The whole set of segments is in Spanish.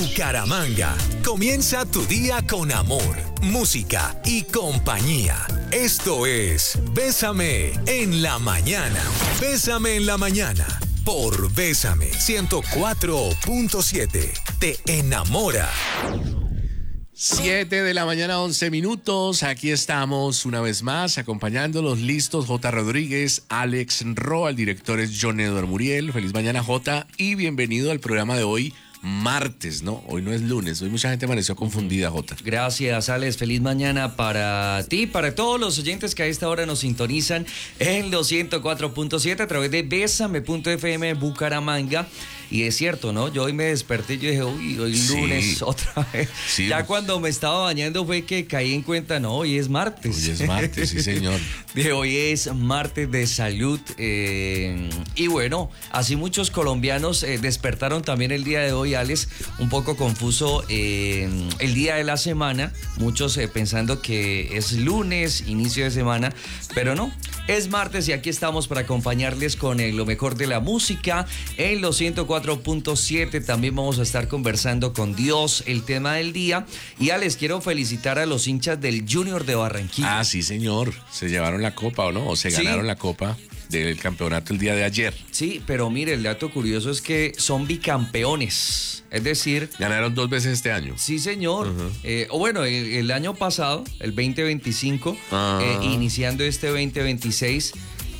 Bucaramanga. Comienza tu día con amor, música y compañía. Esto es Bésame en la mañana. Bésame en la mañana por Bésame 104.7. Te enamora. 7 de la mañana, 11 minutos. Aquí estamos una vez más acompañándolos listos. J. Rodríguez, Alex Roa, el director es John Edward Muriel. Feliz mañana, J. Y bienvenido al programa de hoy. Martes, ¿no? Hoy no es lunes. Hoy mucha gente amaneció confundida, Jota. Gracias, Alex. Feliz mañana para ti, para todos los oyentes que a esta hora nos sintonizan en los 104.7 a través de Bésame.fm Bucaramanga. Y es cierto, ¿no? Yo hoy me desperté y yo dije, uy, hoy lunes otra vez. Sí. Ya cuando me estaba bañando fue que caí en cuenta, no, hoy es martes. Hoy es martes, sí, señor. De hoy es martes de salud. Y bueno, así muchos colombianos despertaron también el día de hoy, Alex, un poco confuso el día de la semana. Muchos pensando que es lunes, inicio de semana, pero no. Es martes y aquí estamos para acompañarles con lo mejor de la música en los 104.7. También vamos a estar conversando con Dios, el tema del día. Y les quiero felicitar a los hinchas del Junior de Barranquilla. Ah, sí, señor. Se llevaron la copa, ¿o no? O se ganaron la copa del campeonato el día de ayer. Sí, pero mire, el dato curioso es que son bicampeones. Es decir... Ganaron 2 veces este año. Sí, señor. O bueno, el año pasado, el 2025, iniciando este 2026,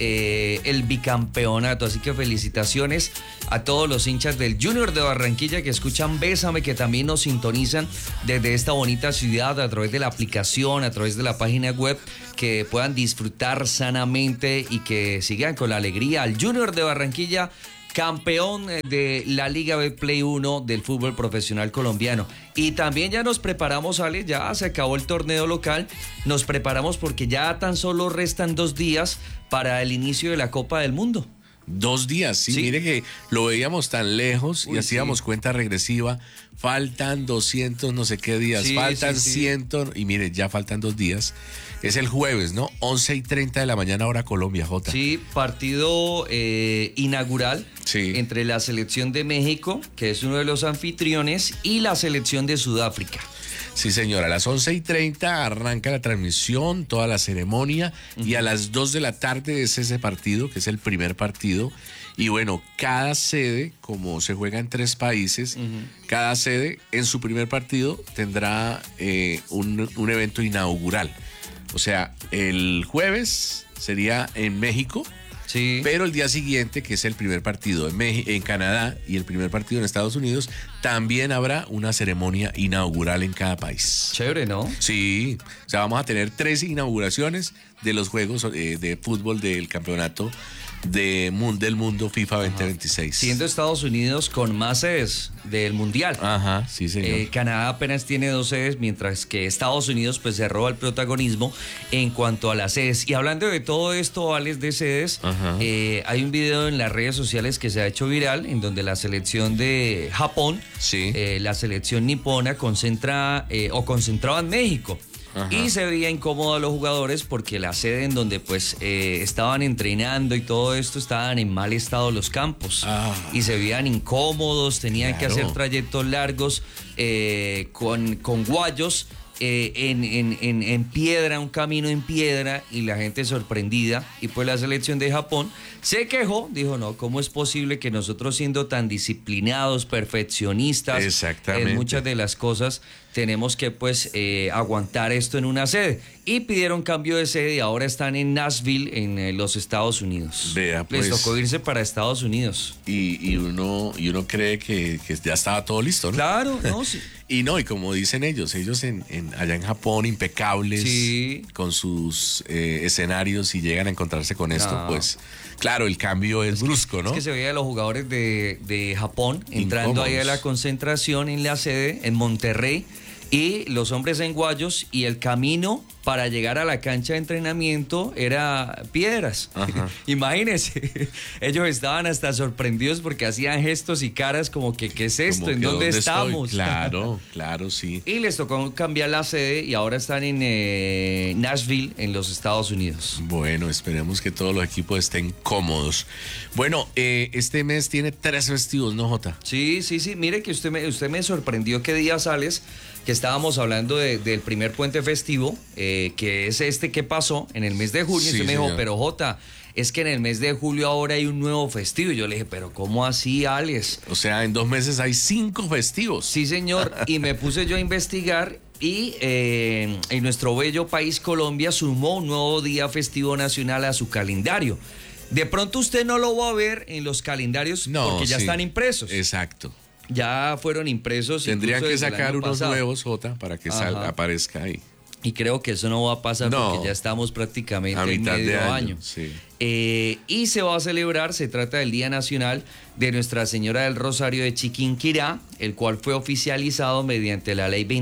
el bicampeonato. Así que felicitaciones a todos los hinchas del Junior de Barranquilla que escuchan Bésame, que también nos sintonizan desde esta bonita ciudad a través de la aplicación, a través de la página web, que puedan disfrutar sanamente y que sigan con la alegría al Junior de Barranquilla, campeón de la Liga B Play 1 del fútbol profesional colombiano. Y también ya nos preparamos, Ale, ya se acabó el torneo local, nos preparamos porque ya tan solo restan 2 días para el inicio de la Copa del Mundo. 2 días, sí, mire que lo veíamos tan lejos y hacíamos cuenta regresiva, faltan 200 no sé qué días, faltan 100 y mire, ya faltan 2 días. Es el jueves, ¿no? 11:30 de la mañana, hora Colombia, Jota. Sí, partido inaugural entre la selección de México, que es uno de los anfitriones, y la selección de Sudáfrica. Sí, señora, a las 11:30 arranca la transmisión, toda la ceremonia, y a las 2 de la tarde es ese partido, que es el primer partido. Y bueno, cada sede, como se juega en 3 países, cada sede en su primer partido tendrá un evento inaugural. O sea, el jueves sería en México, pero el día siguiente, que es el primer partido en Canadá y el primer partido en Estados Unidos, también habrá una ceremonia inaugural en cada país. Chévere, ¿no? Sí, o sea, vamos a tener 3 inauguraciones de los juegos de fútbol del campeonato del mundo FIFA 2026. Siendo Estados Unidos con más sedes del Mundial. Ajá, sí, señor. Canadá apenas tiene 2 sedes, mientras que Estados Unidos pues se roba el protagonismo en cuanto a las sedes. Y hablando de todo esto, Alex, de sedes, hay un video en las redes sociales que se ha hecho viral, en donde la selección de Japón, la selección nipona, concentraba en México. Y se veía incómodo a los jugadores porque la sede en donde pues estaban entrenando y todo esto, estaban en mal estado los campos y se veían incómodos, tenían que hacer trayectos largos con guayos en piedra, un camino en piedra, y la gente sorprendida. Y pues la selección de Japón se quejó, dijo, no, ¿cómo es posible que nosotros, siendo tan disciplinados, perfeccionistas en muchas de las cosas, tenemos que pues aguantar esto en una sede? Y pidieron cambio de sede y ahora están en Nashville, en los Estados Unidos. Vea, pues, les tocó irse para Estados Unidos. Y uno cree que ya estaba todo listo, ¿no? Claro, no, sí. Y como dicen ellos allá en Japón, impecables, con sus escenarios, y llegan a encontrarse con esto, pues claro, el cambio es brusco, ¿no? Es que se veía a los jugadores de Japón entrando ahí a la concentración en la sede, en Monterrey, y los hombres en guayos, y el camino para llegar a la cancha de entrenamiento era piedras. Imagínense, ellos estaban hasta sorprendidos porque hacían gestos y caras como que ¿qué es esto? Como ¿En que, dónde estamos? Claro, claro, sí. Y les tocó cambiar la sede y ahora están en Nashville, en los Estados Unidos. Bueno, esperemos que todos los equipos estén cómodos. Bueno, este mes tiene 3 festivos, ¿no, Jota? Sí. Mire que usted me sorprendió qué día sales, que estábamos hablando del primer puente festivo, que es este que pasó en el mes de junio. Sí, usted me dijo, señor. pero Jota, es que en el mes de julio ahora hay un nuevo festivo. Y yo le dije, pero ¿cómo así, Alex? O sea, en 2 meses hay 5 festivos. Sí, señor. Y me puse yo a investigar y en nuestro bello país Colombia sumó un nuevo día festivo nacional a su calendario. De pronto usted no lo va a ver en los calendarios porque ya están impresos. Exacto. Ya fueron impresos. Tendrían incluso que desde el sacar año unos pasado. nuevos, Jota, para que aparezca ahí. Y creo que eso no va a pasar No. porque ya estamos prácticamente A en mitad de medio año, año. sí. Y se va a celebrar, se trata del Día Nacional de Nuestra Señora del Rosario de Chiquinquirá, el cual fue oficializado mediante la Ley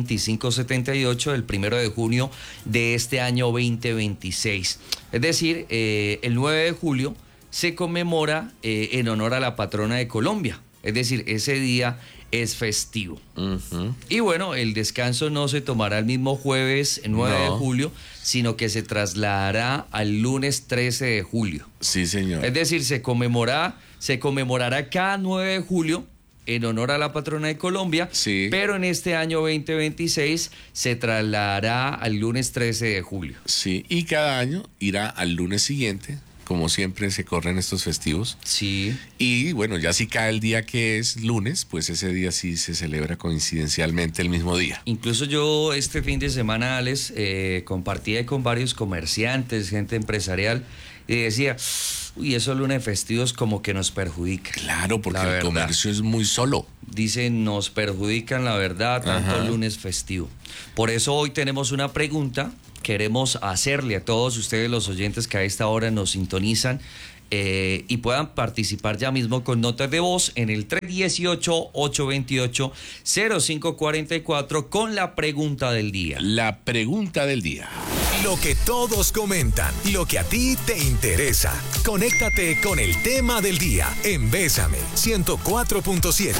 2578 del 1 de junio de este año 2026. Es decir, el 9 de julio se conmemora en honor a la patrona de Colombia. Es decir, ese día es festivo. Y bueno, el descanso no se tomará el mismo jueves 9 de julio, sino que se trasladará al lunes 13 de julio. Sí, señor. Es decir, se conmemorará cada 9 de julio en honor a la patrona de Colombia, Sí. pero en este año 2026 se trasladará al lunes 13 de julio. Sí, y cada año irá al lunes siguiente, como siempre se corren estos festivos. Sí. Y bueno, ya si cae el día que es lunes, pues ese día sí se celebra coincidencialmente el mismo día. Incluso yo este fin de semana, Alex, compartí con varios comerciantes, gente empresarial, y decía, uy, esos lunes festivos como que nos perjudican. Claro, porque La el verdad. comercio es muy solo. Dicen, nos perjudican la verdad, tanto lunes festivo. Por eso hoy tenemos una pregunta. Queremos hacerle a todos ustedes, los oyentes que a esta hora nos sintonizan, y puedan participar ya mismo con notas de voz en el 318-828-0544 con la pregunta del día. La pregunta del día. Lo que todos comentan, lo que a ti te interesa. Conéctate con el tema del día en Bésame 104.7.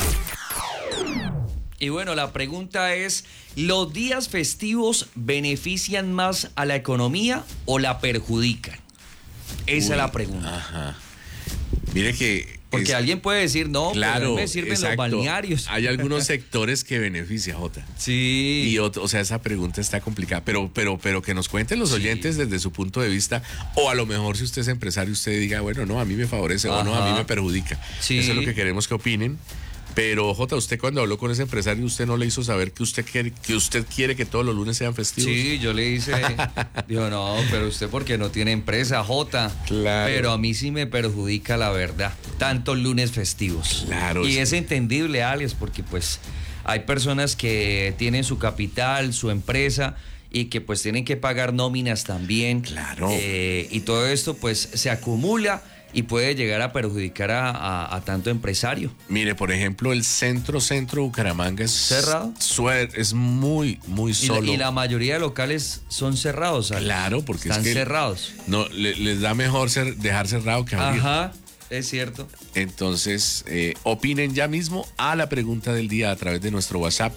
Y bueno, la pregunta es, ¿los días festivos benefician más a la economía o la perjudican? Esa es la pregunta. Ajá. Mire que... Porque alguien puede decir, no, claro, pero me sirven exacto. los balnearios. Hay algunos sectores que beneficia, Jota. Sí. Y o sea, esa pregunta está complicada, pero que nos cuenten los oyentes desde su punto de vista, o a lo mejor si usted es empresario, usted diga, bueno, no, a mí me favorece, o no, a mí me perjudica. Sí. Eso es lo que queremos que opinen. Pero, Jota, usted cuando habló con ese empresario, usted no le hizo saber que usted quiere que todos los lunes sean festivos. Sí, yo le hice, dijo, no, pero usted porque no tiene empresa, Jota. Claro. Pero a mí sí me perjudica la verdad, tantos lunes festivos. Claro, Y sí. es entendible, Alex, porque pues hay personas que tienen su capital, su empresa, y que pues tienen que pagar nóminas también. Claro. Y todo esto pues se acumula y puede llegar a perjudicar a tanto empresario. Mire, por ejemplo, el centro Bucaramanga es ¿Cerrado? Es muy solo. Y la mayoría de locales son cerrados, Alex. Claro, porque están es que cerrados. No, les da mejor dejar cerrado que abrir. Ajá, es cierto. Entonces, opinen ya mismo a la pregunta del día a través de nuestro WhatsApp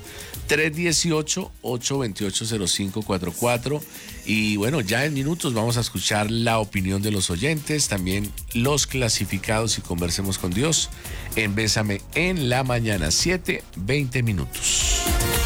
318-828-0544. Y bueno, ya en minutos vamos a escuchar la opinión de los oyentes, también los clasificados y conversemos con Dios en Bésame en la mañana, 7:20 minutos.